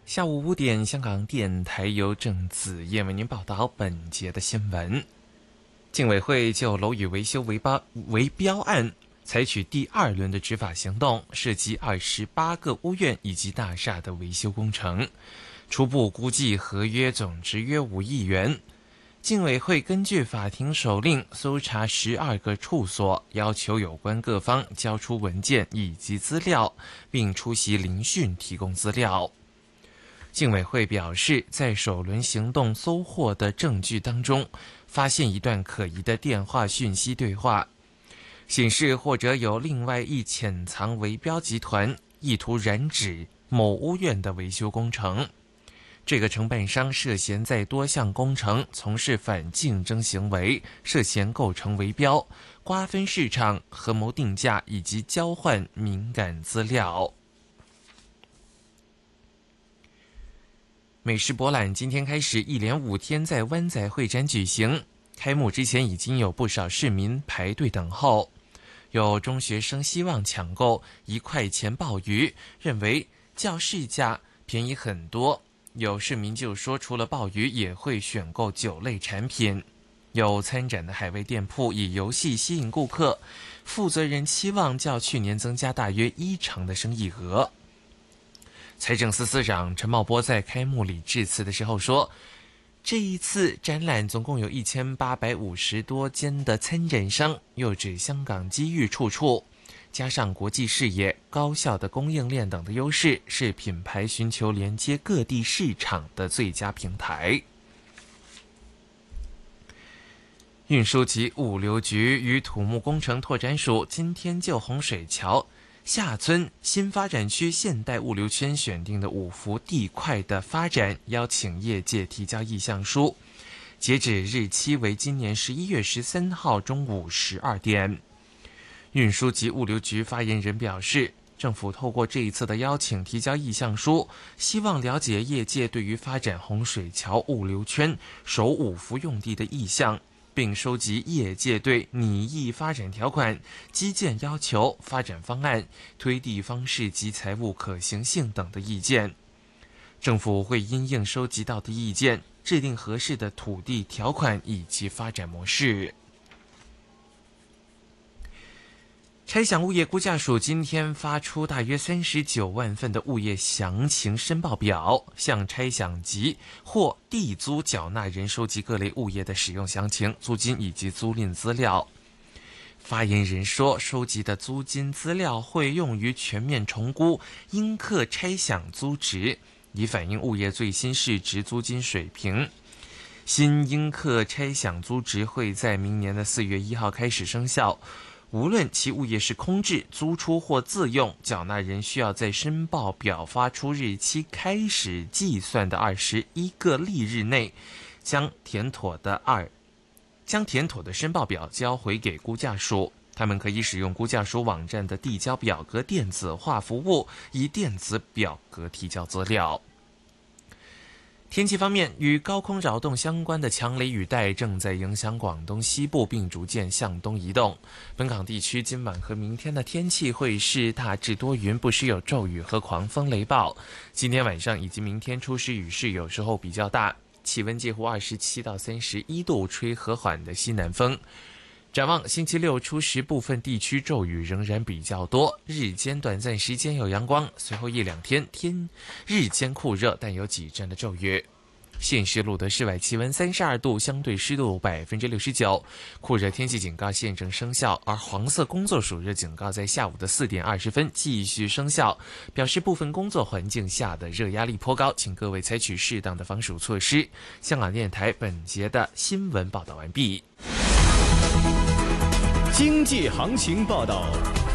下午5点，香港电台由郑子燕为您报道本节的新闻。竞委会就楼宇维修围标案采取第2轮的执法行动，涉及28个屋苑以及大厦的维修工程，初步估计合约总值约5亿元。竞委会根据法庭手令搜查12个处所，要求有关各方交出文件以及资料，并出席聆讯提供资料。竞委会表示，在首轮行动搜获的证据当中，发现一段可疑的电话讯息对话，显示或者有另外一潜藏围标集团意图染指某屋苑的维修工程。这个承办商涉嫌在多项工程从事反竞争行为，涉嫌构成围标、瓜分市场、合谋定价以及交换敏感资料。美食博览今天开始一连5天在湾仔会展举行，开幕之前已经有不少市民排队等候。有中学生希望抢购1块钱鲍鱼，认为较市价便宜很多。有市民就说，除了鲍鱼也会选购酒类产品。有参展的海外店铺以游戏吸引顾客，负责人期望较去年增加大约1成的生意额。财政司司长陈茂波在开幕礼致辞的时候说，这一次展览总共有1850多间的参展商，又指香港机遇处处，加上国际视野、高效的供应链等的优势，是品牌寻求连接各地市场的最佳平台。运输及物流局与土木工程拓展署今天就洪水桥下村新发展区现代物流圈选定的5幅地块的发展，邀请业界提交意向书，截止日期为今年11月13号中午12点。运输及物流局发言人表示，政府透过这一次的邀请提交意向书，希望了解业界对于发展洪水桥物流圈首5幅用地的意向，并收集业界对拟议发展条款、基建要求、发展方案、推地方式及财务可行性等的意见。政府会因应收集到的意见，制定合适的土地条款以及发展模式。差餉物业估价署今天发出大约39万份的物业详情申报表，向差餉及或地租缴纳人收集各类物业的使用详情、租金以及租赁资料。发言人说，收集的租金资料会用于全面重估应课差餉租值，以反映物业最新市值租金水平。新应课差餉租值会在明年的4月1号开始生效。无论其物业是空置、租出或自用，缴纳人需要在申报表发出日期开始计算的21个历日内，将填妥的申报表交回给估价署。他们可以使用估价署网站的递交表格电子化服务，以电子表格提交资料。天气方面，与高空扰动相关的强雷雨带正在影响广东西部，并逐渐向东移动。本港地区今晚和明天的天气会是大致多云，不时有骤雨和狂风雷暴。今天晚上以及明天初时雨势有时候比较大，气温介乎27到31度，吹和缓的西南风。展望星期六初时，部分地区骤雨仍然比较多，日间短暂时间有阳光，随后1-2天日间酷热，但有几阵的骤雨。现时录得室外气温32度，相对湿度69%，酷热天气警告现正生效，而黄色工作暑热警告在下午的4点20分继续生效，表示部分工作环境下的热压力颇高，请各位采取适当的防暑措施。香港电台本节的新闻报道完毕。 经济行情报道。